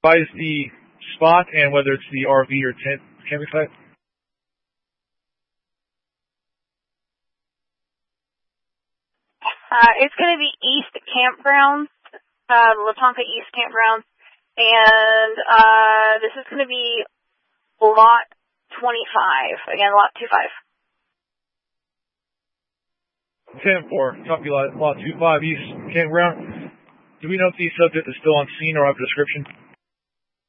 Advise the spot and whether it's the RV or tent camping site? It's going to be East Campgrounds, Latonka East Campgrounds, and this is going to be Lot 25. Again, Lot 25. 10-4, Lot 25 East Campground. Do we know if the subject is still on scene or have a description?